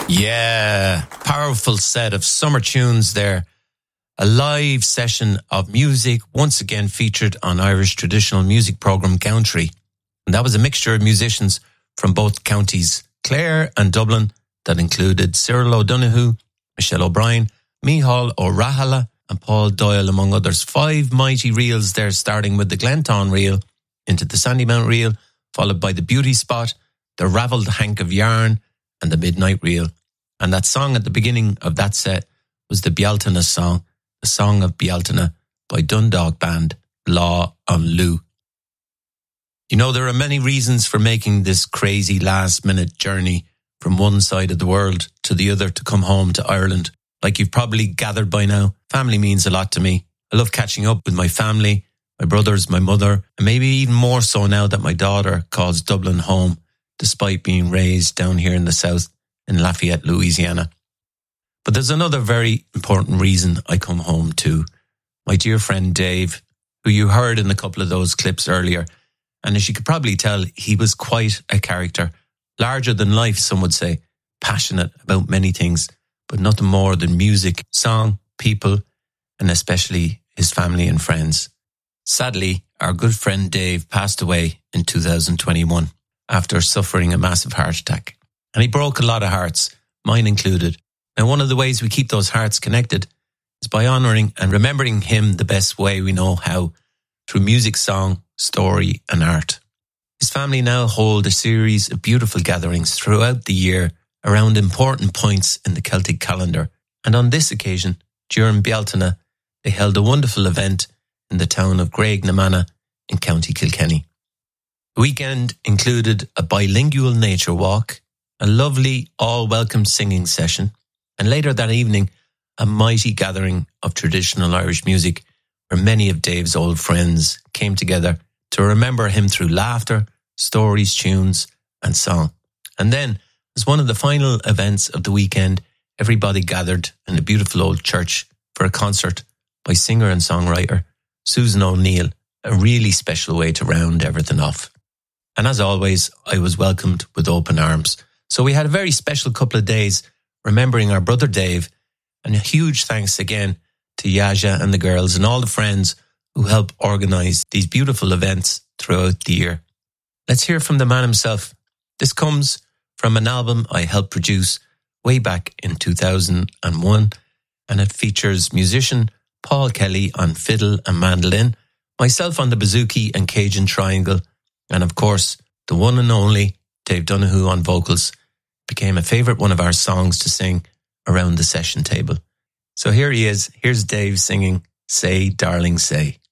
Yeah, powerful set of summer tunes there. A live session of music, once again featured on Irish traditional music programme Country. And that was a mixture of musicians from both counties, Clare and Dublin, that included Cyril O'Donoghue, Michelle O'Brien, Micheál O'Rahala and Paul Doyle, among others. 5 mighty reels there, starting with the Glentown reel, into the Sandymount reel, followed by the Beauty Spot, the Ravelled Hank of Yarn and the Midnight reel. And that song at the beginning of that set was the Bealtaine song, the Song of Bealtaine by Dundalk band Law on Lou. You know, there are many reasons for making this crazy last-minute journey from one side of the world to the other to come home to Ireland. Like you've probably gathered by now, family means a lot to me. I love catching up with my family, my brothers, my mother, and maybe even more so now that my daughter calls Dublin home, despite being raised down here in the south in Lafayette, Louisiana. But there's another very important reason I come home too. My dear friend Dave, who you heard in a couple of those clips earlier, and as you could probably tell, he was quite a character, larger than life, some would say, passionate about many things, but nothing more than music, song, people, and especially his family and friends. Sadly, our good friend Dave passed away in 2021 after suffering a massive heart attack. And he broke a lot of hearts, mine included. Now, one of the ways we keep those hearts connected is by honouring and remembering him the best way we know how, through music, song, story and art. His family now hold a series of beautiful gatherings throughout the year around important points in the Celtic calendar. And on this occasion, during Bealtaine, they held a wonderful event in the town of Graignamanagh in County Kilkenny. The weekend included a bilingual nature walk, a lovely all-welcome singing session, and later that evening, a mighty gathering of traditional Irish music where many of Dave's old friends came together to remember him through laughter, stories, tunes, and song. And then, as one of the final events of the weekend, everybody gathered in the beautiful old church for a concert by singer and songwriter Susan O'Neill, a really special way to round everything off. And as always, I was welcomed with open arms. So we had a very special couple of days remembering our brother Dave, and a huge thanks again to Yaja and the girls and all the friends who help organise these beautiful events throughout the year. Let's hear from the man himself. This comes from an album I helped produce way back in 2001, and it features musician Paul Kelly on fiddle and mandolin, myself on the bouzouki and Cajun triangle, and of course, the one and only Dave Donoghue on vocals. Became a favourite one of our songs to sing around the session table. So here he is. Here's Dave singing Say, Darling, Say.